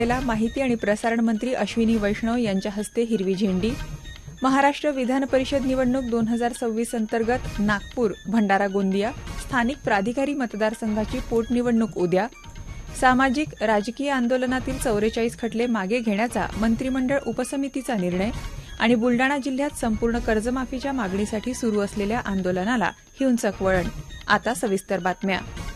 माहिती आणि प्रसारण मंत्री अश्विनी वैष्णव यांच्या हस्ते हिरवी झेंडी. महाराष्ट्र विधान परिषद निवडणूक 2026 अंतर्गत नागपूर, भंडारा, गोंदिया स्थानिक प्राधिकारी मतदारसंघाची पोटनिवडणूक उद्या. सामाजिक राजकीय आंदोलनातील 44 खटले मागे घेण्याचा मंत्रिमंडळ उपसमितीचा निर्णय. आणि बुलडाणा जिल्ह्यात संपूर्ण कर्जमाफीच्या मागणीसाठी सुरू असलेल्या आंदोलनाला हिंसक वळण. आता सविस्तर बातम्या.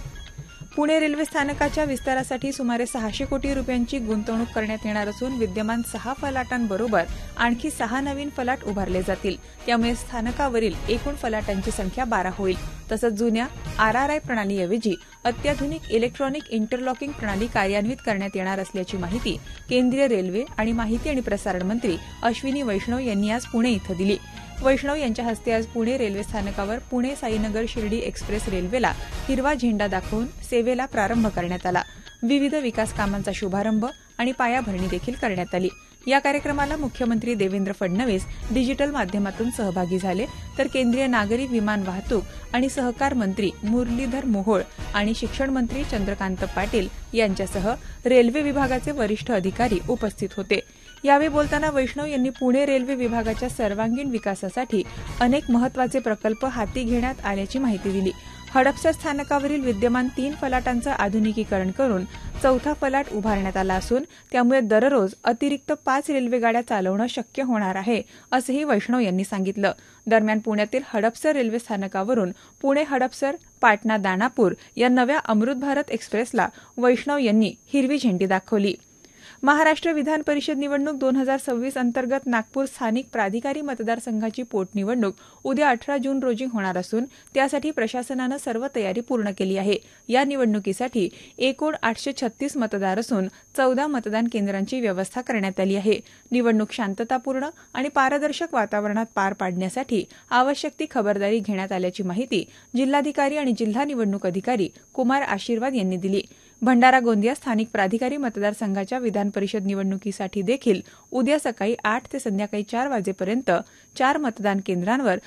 पुणे रेल्वे स्थानकाच्या विस्तारासाठी सुमारे 600 कोटी रुपयांची गुंतवणूक करण्यात येणार असून विद्यमान 6 फलाटांबरोबर आणखी 6 नवीन फलाट उभारले जातील. त्यामुळे स्थानकावरील एकूण फलाटांची संख्या 12 होईल. तसंच जुन्या आरआरआय प्रणालीऐवजी अत्याधुनिक इलेक्ट्रॉनिक इंटरलॉकिंग प्रणाली कार्यान्वित करण्यात येणार असल्याची माहिती केंद्रीय रेल्वे आणि माहिती आणि प्रसारण मंत्री अश्विनी वैष्णव यांनी आज पुणे इथं दिली. वैष्णव यांच्या हस्ते आज पुणे रेल्वे स्थानकावर पुणे साईनगर शिर्डी एक्सप्रेस रेल्वेला हिरवा झेंडा दाखवून सेवेला प्रारंभ करण्यात आला. विविध विकास कामांचा शुभारंभ आणि पायाभरणी देखील करण्यात आली. या कार्यक्रमाला मुख्यमंत्री देवेंद्र फडणवीस डिजिटल माध्यमातून सहभागी झाले, तर केंद्रीय नागरी विमान वाहतूक आणि सहकार मंत्री मुरलीधर मोहोळ आणि शिक्षण मंत्री चंद्रकांत पाटील यांच्यासह रेल्वे विभागाचे वरिष्ठ अधिकारी उपस्थित होते. यावेळी बोलताना वैष्णव यांनी पुणे रेल्वे विभागाच्या सर्वांगीण विकासासाठी अनेक महत्वाचे प्रकल्प हाती घेण्यात आल्याची माहिती दिली. हडपसर स्थानकावरील विद्यमान 3 फलाटांचं आधुनिकीकरण करून 4था फलाट उभारण्यात आला असून त्यामुळे दररोज अतिरिक्त 5 रेल्वेगाड्या चालवणं शक्य होणार आहे, असंही वैष्णव यांनी सांगितलं. दरम्यान पुण्यातील हडपसर रेल्वे स्थानकावरून पुणे हडपसर पाटणा दानापूर या नव्या अमृत भारत एक्सप्रेसला वैष्णव यांनी हिरवी झेंडी दाखवली. महाराष्ट्र विधान परिषद निवडणूक 2026 अंतर्गत नागपूर स्थानिक प्राधिकारी मतदारसंघाची पोटनिवडणूक उद्या 18 जून रोजी होणार असून त्यासाठी प्रशासनानं सर्व तयारी पूर्ण केली आहे. या निवडणुकीसाठी एकूण 836 मतदार असून 14 मतदान केंद्रांची व्यवस्था करण्यात आली आहे. निवडणूक शांततापूर्ण आणि पारदर्शक वातावरणात पार पाडण्यासाठी आवश्यक ती खबरदारी घेण्यात आल्याची माहिती जिल्हाधिकारी आणि जिल्हा निवडणूक अधिकारी कुमार आशीर्वाद यांनी दिली. भंडारा गोंदिया स्थानिक प्राधिकारी मतदारसंघाच्या विधान परिषद निवडणुकीसाठी देखील उद्या सकाळी 8 ते संध्याकाळी 4 वाजेपर्यंत 4 मतदान केंद्रांवर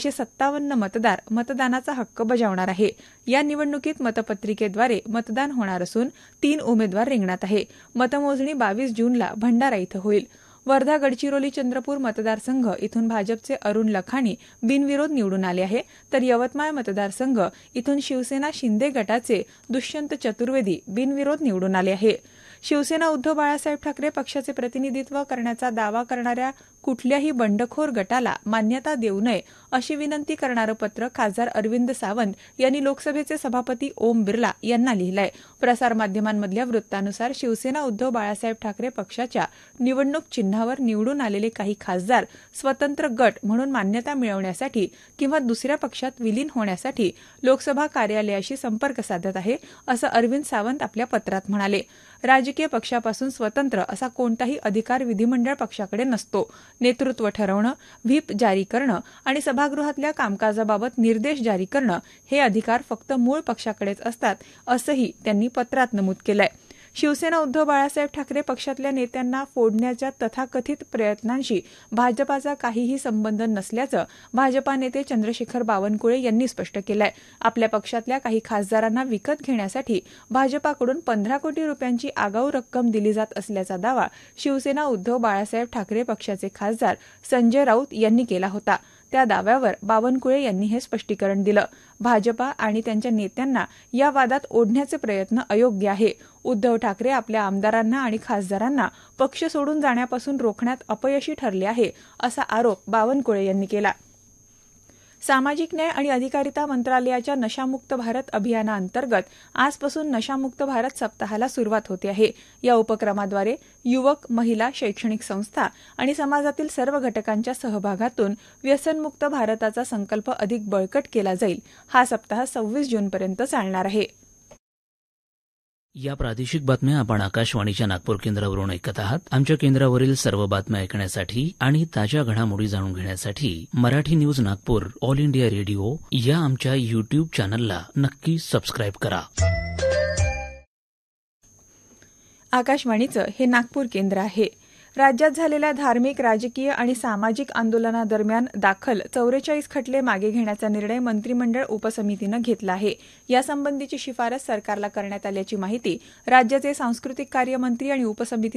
457 मतदार मतदानाचा हक्क बजावणार आहे. या निवडणुकीत मतपत्रिकेद्वारे मतदान होणार असून 3 उमेदवार रिंगणात आहे. मतमोजणी 22 जूनला भंडारा इथं होईल. वर्धा, गडचिरोली, चंद्रपूर मतदारसंघ इथून भाजपचे अरुण लखानी बिनविरोध निवडून आले आहे, तर यवतमाळ मतदारसंघ इथून शिवसेना शिंदे गटाचे दुष्यंत चतुर्वेदी बिनविरोध निवडून आले आहे. शिवसेना उद्धव बाळासाहेब ठाकरे पक्षाचे प्रतिनिधित्व करण्याचा दावा करणाऱ्या कुठल्याही बंडखोर गटाला मान्यता देऊ नये अशी विनंती करणारं पत्र खासदार अरविंद सावंत यांनी लोकसभेचे सभापती ओम बिर्ला यांना लिहिलं आहे. प्रसारमाध्यमांमधल्या वृत्तानुसार शिवसेना उद्धव बाळासाहेब ठाकरे पक्षाच्या निवडणूक चिन्हावर निवडून आलेले काही खासदार स्वतंत्र गट म्हणून मान्यता मिळवण्यासाठी किंवा दुसऱ्या पक्षात विलीन होण्यासाठी लोकसभा कार्यालयाशी संपर्क साधत आहे, असं अरविंद सावंत आपल्या पत्रात म्हणाले. राजकीय पक्षापासून स्वतंत्र असा कोणताही अधिकार विधिमंडळ पक्षाकडे नसतो. नेतृत्व ठरवणं, व्हीप जारी करणं आणि सभागृहातल्या कामकाजाबाबत निर्देश जारी करणं हे अधिकार फक्त मूळ पक्षाकडेच असतात, असंही त्यांनी पत्रात नमूद केलंय. शिवसेना उद्धव बाळासाहेब ठाकरे पक्षातल्या नेत्यांना फोडण्याच्या तथाकथित प्रयत्नांशी भाजपाचा काहीही संबंध नसल्याचं भाजपा नेते चंद्रशेखर बावनकुळे यांनी स्पष्ट केलंय. आपल्या पक्षातल्या काही खासदारांना विकत घेण्यासाठी भाजपाकडून 15 कोटी रुपयांची आगाऊ रक्कम दिली जात असल्याचा दावा शिवसेना उद्धव बाळासाहेब ठाकरे पक्षाचे खासदार संजय राऊत यांनी केला होता. त्या दाव्यावर बावनकुळे यांनी हे स्पष्टीकरण दिलं. भाजपा आणि त्यांच्या नेत्यांना या वादात ओढण्याचे प्रयत्न अयोग्य आहे. उद्धव ठाकरे आपल्या आमदारांना आणि खासदारांना पक्ष सोडून जाण्यापासून रोखण्यात अपयशी ठरले आहे, असा आरोप बावनकुळे यांनी केला. सामाजिक न्याय आणि अधिकारिता मंत्रालयाच्या नशामुक्त भारत अभियानाअंतर्गत आजपासून नशामुक्त भारत सप्ताहाला सुरुवात होते आहे. या उपक्रमाद्वारे युवक, महिला, शैक्षणिक संस्था आणि समाजातील सर्व घटकांच्या सहभागातून व्यसनमुक्त भारताचा संकल्प अधिक बळकट केला जाईल. हा सप्ताह 26 जूनपर्यंत चालणार आहे. या प्रादेशिक बातम्या आपण आकाशवाणीच्या नागपूर केंद्रावरून ऐकत आहात. आमच्या केंद्रावरील सर्व बातम्या ऐकण्यासाठी आणि ताज्या घडामोडी जाणून घेण्यासाठी Marathi news Nagpur all India radio या आमच्या युट्यूब चॅनलला नक्की सबस्क्राईब करा. आकाशवाणीचं हे नागपूर केंद्र आहे. राज्यात झालेल्या धार्मिक, राजकीय आणि सामाजिक आंदोलनादरम्यान दाखल 44 खटले मागे घेण्याचा निर्णय मंत्रिमंडळ उपसमितीनं घेतला आहे. यासंबंधीची शिफारस सरकारला करण्यात आल्याची माहिती राज्याचे सांस्कृतिक कार्य मंत्री आणि उपसमिती